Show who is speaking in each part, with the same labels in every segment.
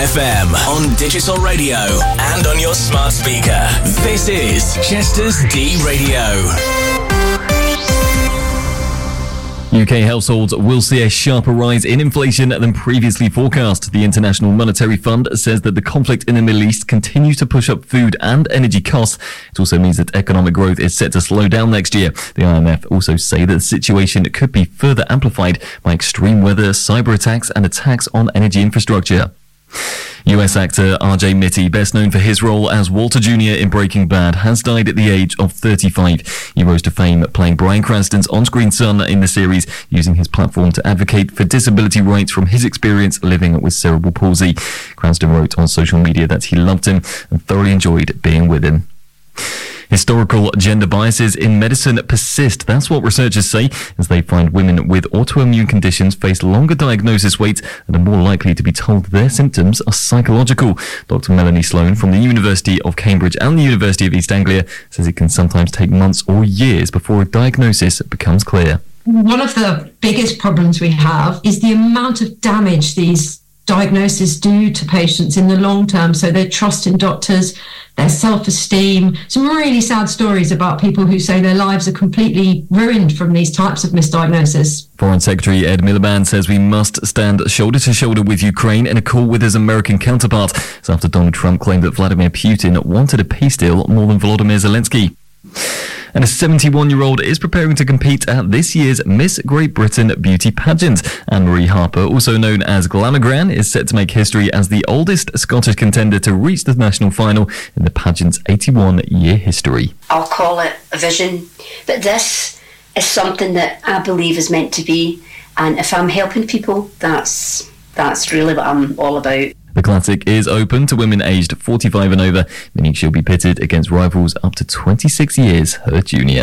Speaker 1: FM, on digital radio, and on your smart speaker. This is Chester's D-Radio.
Speaker 2: UK households will see a sharper rise in inflation than previously forecast. The International Monetary Fund says that the conflict in the Middle East continues to push up food and energy costs. It also means that economic growth is set to slow down next year. The IMF also say that the situation could be further amplified by extreme weather, cyber attacks, and attacks on energy infrastructure. US actor RJ Mitte, best known for his role as Walter Jr. in Breaking Bad, has died at the age of 35. He rose to fame playing Bryan Cranston's on-screen son in the series, using his platform to advocate for disability rights from his experience living with cerebral palsy. Cranston wrote on social media that he loved him and thoroughly enjoyed being with him. Historical gender biases in medicine persist. That's what researchers say, as they find women with autoimmune conditions face longer diagnosis waits and are more likely to be told their symptoms are psychological. Dr. Melanie Sloan from the University of Cambridge and the University of East Anglia says it can sometimes take months or years before a diagnosis becomes clear.
Speaker 3: One of the biggest problems we have is the amount of damage these diagnoses do to patients in the long term, so their trust in doctors, their self-esteem. Some really sad stories about people who say their lives are completely ruined from these types of misdiagnosis.
Speaker 2: Foreign Secretary Ed Miliband says we must stand shoulder to shoulder with Ukraine in a call with his American counterpart. It's after Donald Trump claimed that Vladimir Putin wanted a peace deal more than Volodymyr Zelensky. And a 71-year-old is preparing to compete at this year's Miss Great Britain beauty pageant. Anne-Marie Harper, also known as Glamorgan, is set to make history as the oldest Scottish contender to reach the national final in the pageant's 81-year history.
Speaker 4: I'll call it a vision, but this is something that I believe is meant to be. And if I'm helping people, that's really what I'm all about.
Speaker 2: The Classic is open to women aged 45 and over, meaning she'll be pitted against rivals up to 26 years her junior.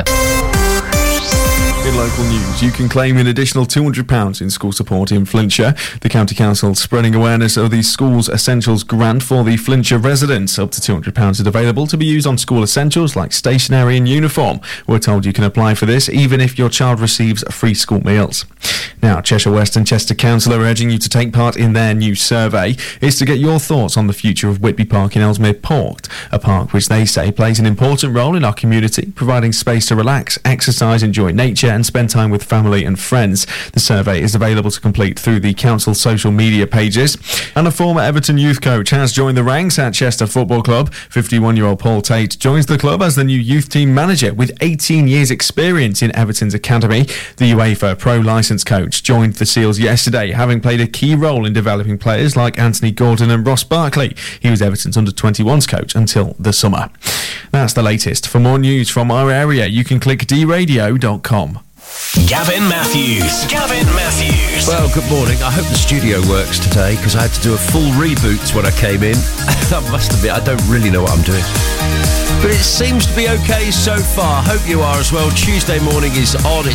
Speaker 5: In local news, you can claim an additional £200 in school support in Flintshire. The County Council spreading awareness of the Schools Essentials grant for the Flintshire residents. Up to £200 is available to be used on school essentials like stationery and uniform. We're told you can apply for this even if your child receives free school meals. Now, Cheshire West and Chester Council are urging you to take part in their new survey. It's to get your thoughts on the future of Whitby Park in Ellesmere Port, a park which they say plays an important role in our community, providing space to relax, exercise, enjoy nature and spend time with family and friends. The survey is available to complete through the council's social media pages. And a former Everton youth coach has joined the ranks at Chester Football Club. 51-year-old Paul Tate joins the club as the new youth team manager with 18 years experience in Everton's academy. The UEFA Pro Licence coach joined the Seals yesterday, having played a key role in developing players like Anthony Gordon and Ross Barkley. He was Everton's under-21s coach until the summer. That's the latest. For more news from our area, you can click dradio.com.
Speaker 1: Gavin Matthews.
Speaker 6: Well, good morning. I hope the studio works today because I had to do a full reboot when I came in. I must admit, I don't really know what I'm doing. But it seems to be okay so far. Hope you are as well. Tuesday morning is on. It's